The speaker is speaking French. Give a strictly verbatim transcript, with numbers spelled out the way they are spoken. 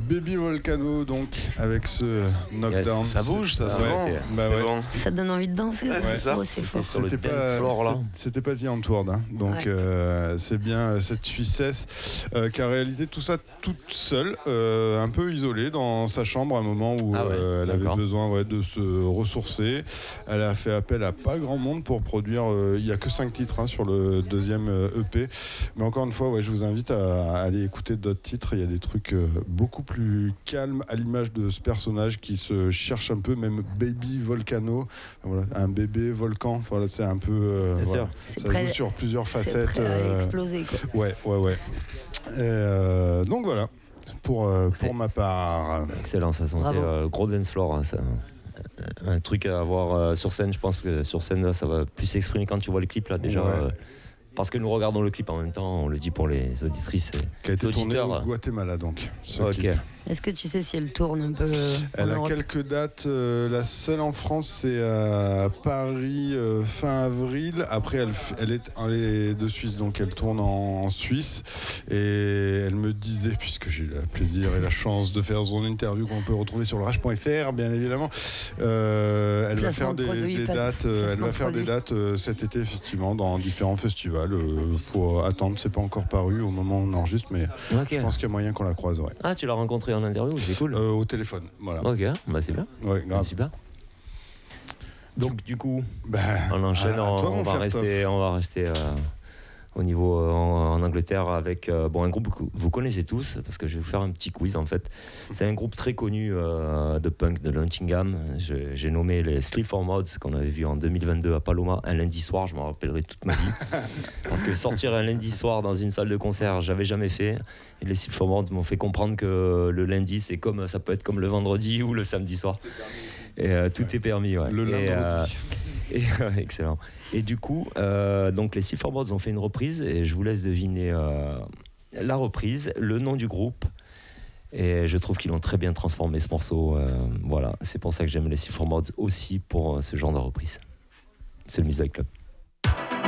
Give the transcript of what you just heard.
Baby Volcano, donc, avec ce knockdown. Ça bouge, ça, c'est ouais. bon. Bah c'est ouais. bon. Ça donne envie de danser. Ouais, c'est ça. Oh, c'est fort. Sur le C'était dance pas, floor, là. c'était pas The Antwoord, hein. Donc Ouais. euh, c'est bien euh, cette Suissesse euh, qui a réalisé tout ça toute seule, euh, un peu isolée dans sa chambre à un moment où Ah ouais, euh, elle avait d'accord. besoin ouais, de se ressourcer. Elle a fait appel à pas grand monde pour produire. Euh, il y a que cinq titres hein, sur le deuxième euh, E P, mais encore une fois, ouais, je vous invite à, à aller écouter d'autres titres. Il y a des trucs euh, beaucoup plus calmes à l'image de ce personnage qui se cherche un peu, même Baby Volcano, voilà, un bébé volcan. Voilà, c'est un peu. Euh, voilà, c'est ça prêt, joue sur plusieurs c'est facettes. prêt à euh, exploser, quoi. Ouais, ouais, ouais. Et, euh, donc voilà, pour, euh, pour ma part. Excellent, ça sentait euh, gros dance floor. Hein, ça. Un truc à avoir euh, sur scène, je pense que sur scène, là, ça va plus s'exprimer quand tu vois le clip, là, déjà. Ouais. Euh, parce que nous regardons le clip en même temps, on le dit pour les auditrices et Qui a été tourné auditeurs. au Guatemala, donc. ce Ok. clip. Est-ce que tu sais si elle tourne un peu euh, en Elle a Europe? quelques dates. euh, la seule en France, c'est à Paris euh, fin avril. Après, elle, f- elle, est, elle est de Suisse, donc elle tourne en, en Suisse. Et elle me disait, puisque j'ai eu le plaisir et la chance de faire son interview qu'on peut retrouver sur le rage point f r, bien évidemment, euh, elle va Placement faire de des, produit, des place- dates. euh, elle placement va de faire des produit. dates euh, cet été, effectivement, dans différents festivals. Il faut attendre, c'est pas encore paru au moment où on enregistre, mais Ok. je pense qu'il y a moyen qu'on la croise. Ouais. Ah, tu l'as rencontré en interview, c'est cool. Euh, au téléphone, voilà. Ok, bah c'est bien. Ouais, grave. Super. Donc du coup, bah, on enchaîne, à- à on, toi, on mon va cher rester, on va rester euh, au niveau euh, en, en Angleterre avec euh, bon, un groupe que vous connaissez tous parce que je vais vous faire un petit quiz en fait. C'est un groupe très connu euh, de punk de Nottingham. Je- J'ai nommé les Sleep for Mods qu'on avait vu en deux mille vingt-deux à Paloma un lundi soir. Je m'en rappellerai toute ma vie parce que sortir un lundi soir dans une salle de concert, j'avais jamais fait. Et les Sleep for Mods m'ont fait comprendre que le lundi, c'est comme ça peut être comme le vendredi ou le samedi soir. Et euh, tout est permis. Ouais. Le Et, lundi. euh, et, euh, excellent. Et du coup, euh, donc les Sleep for Mods ont fait une reprise et je vous laisse deviner euh, la reprise, le nom du groupe. Et je trouve qu'ils ont très bien transformé ce morceau. Euh, voilà, c'est pour ça que j'aime les Sleep for Mods aussi pour euh, ce genre de reprise. C'est le Music Club.